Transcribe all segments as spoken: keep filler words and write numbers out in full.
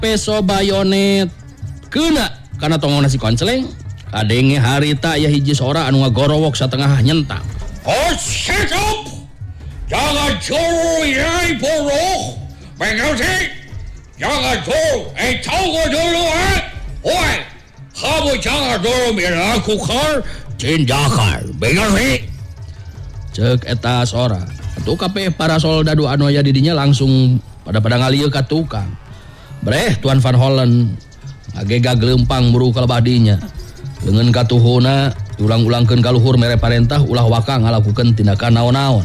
peso bayonet kena karena tongong nasi konceleng. Kadenge harita aya hiji sora anu ngagorowok satengah nyentak. Oh, shut up! Jangan juru yai boroh. Mengerti? Jangan juru. Eh, tunggu dulu, eh. Oi, kamu jangan dulu melakukan tindakan. Mengerti? Cek eta sora. Atuh kabeh para soldadu anu aya di dinya langsung pada-pada ngalieu ka tukang. Breh Tuan Van Hollen ngagega gelempang buru ka lebah dinya. Dengan katuhuna diulang-ulangkeun kaluhur mere parentah ulah waka ngalakukeun tindakan naon-naon.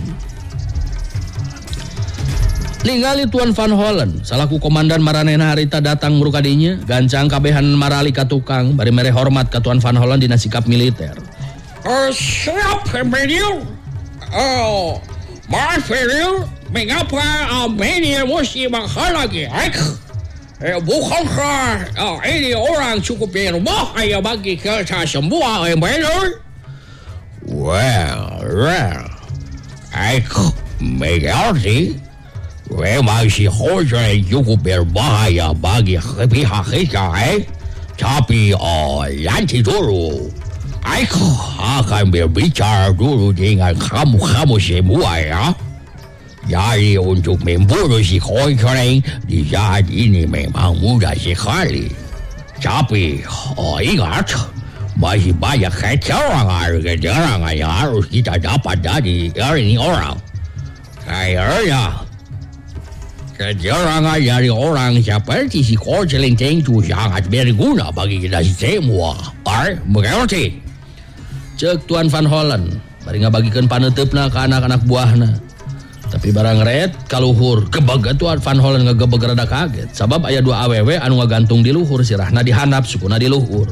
Ningali Tuan Van Hollen salaku komandan maranehna harita datang buru ka dinya, gancang kabehan marali ka tukang bari mere hormat ka Tuan Van Hollen dina sikap militer. Oh, siap, Emilio. Oh, maaf, Emilio. Mengapa Emilio mesti mahal lagi, eh? Eh, bukankah oh, ini orang cukup berbahaya bagi kita semua, Emilio? Well, well, aku mengerti. Memang si Jose cukup berbahaya bagi pihak kita, eh? Tapi oh, nanti dulu, aku akan berbicara dulu dengan kamu-kamu semua, ya. Jadi untuk membunuh si Konkreng di saat ini memang mudah sekali. Tapi oh ingat, masih banyak keterangan-keterangan yang harus kita dapat dari ini orang. Kayaknya keterangan dari orang seperti si Konkreng tentu sangat berguna bagi kita semua. Eh, mengerti? Cek Tuan Van Hollen, bari ngabagikeun paneutupna ka anak-anak buahna. Tapi barang red kaluhur kebaga Tuan Van Hollen ngagebeg rada kaget sabab aya dua awewe anu ngagantung di luhur sirahna dihandap sukuna di luhur.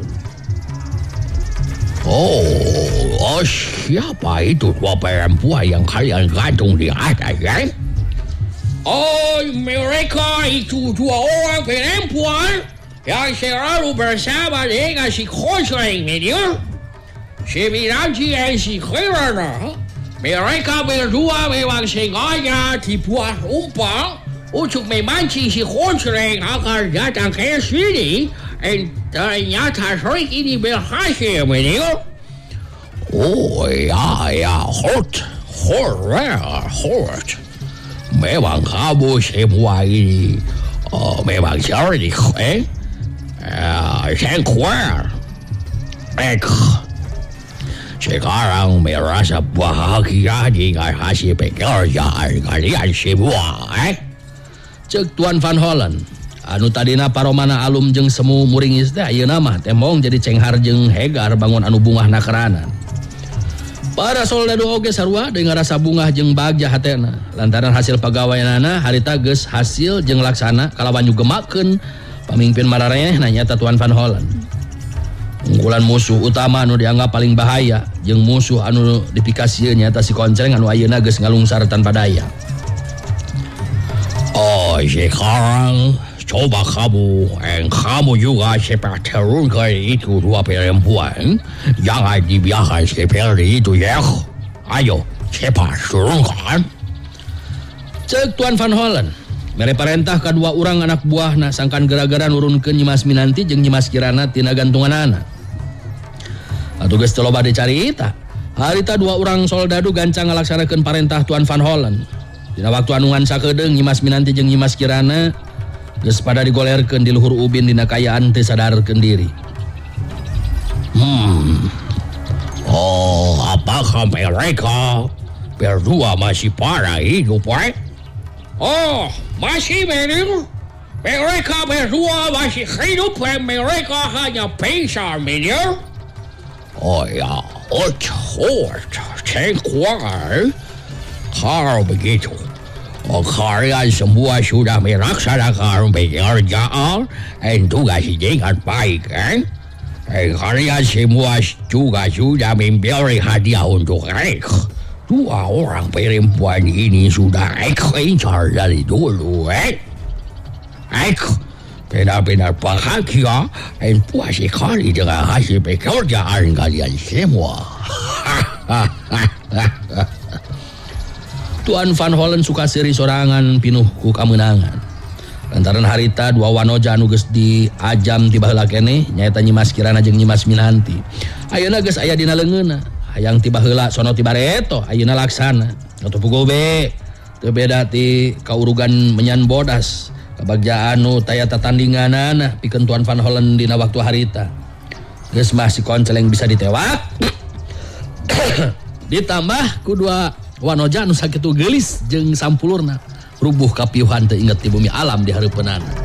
Oh, oh siapa itu dua perempuan yang kalian gantung di atas, ya? Oh, mereka itu dua orang perempuan yang selalu bersama dengan si Konkreng, Emilio. Si Miranti dan si Kirana. Mereka berdua memang sengaja dibuat umpan untuk memancing si Konkreng agar datang ke sini. Dan ternyata trik ini berhasil, Emilio. Oh ya, ya, hot, horror, hot. Memang kamu semua ini oh, memang cerdik, eh? Uh, Sengkuar. Eh, sekarang merasa bahagia dengan hasil pekerjaan kalian semua, eh? Cek Tuan Van Hollen, anu tadina paromana alum jeung semu muringis teh ayeuna mah temong jadi cenghar jeung hegar bangun anu bungah nakeranan. Para soldadu oge sarua dengan rasa bungah jeung bagja hatena lantaran hasil pagaweanana harita geus hasil jeung laksana kalawan nyugemakeun pamimpin maranehna nyaeta Tuan Van Hollen. Unggulan musuh utama anu dianggap paling bahaya jeung musuh anu dipikasieun nyaeta si Konkreng anu ayeuna geus ngalungsar tanpa daya. Oh, sekarang coba kamu, dan kamu juga cepat turunkan itu dua perempuan. Jangan dibiarkan seperti itu, ya. Ayo, cepat turunkan. Cek Tuan Van Hollen, mere parentah kadua urang anak buahna sangkan gara-gara nurunkeun Nyimas Minanti jeung Nyimas Kirana tina gantunganana. Atuh geus teu loba dicarita. Harita dua urang soldadu gancang ngalaksanakeun parentah Tuan Van Hollen. Dina waktu anu ngan sakedeung Nyimas Minanti jeung Nyimas Kirana geus pada digolerkeun di luhur ubin dina kayaan teu sadarkeun diri. Hmm. Oh, apakah mereka berdua masih pada hidup, eh? Oh, masih, Emilio. Mereka berdua masih hidup dan mereka hanya pingsan, Emilio. Oh ya, oh, oh, Sengkuar. Kalau begitu, oh, kalian semua sudah melaksanakan pekerjaan dan tugas dengan baik, kan? Dan kalian semua juga sudah memberi hadiah untuk mereka. Dua orang perempuan ini sudah aku incar dari dulu, eh? Aku benar-benar bahagia dan puas sekali dengan hasil pekerjaan kalian semua. Tuan Van Hollen suka seri sorangan pinuh ku kamenangan. Lantaran harita dua wanoja anu geus diajam ti baheula keneh nyaeta Nyimas Kirana jeung Nyimas Minanti. Ayeuna geus aya dina leungeunna. Hayang ti baheula sono ti bareto ayeuna laksana. Atuh pugobe teu beda ti kaurugan menyan bodas. Kabagja anu taya tatandinganana pikeun Tuan Van Hollen dina waktu harita. Geus mah si konceleng bisa ditewak. Ditambah ku dua wanoja anu sakitu geulis jeung sampulurna rubuh kapiuhan teu inget ti bumi alam di hareupeunana.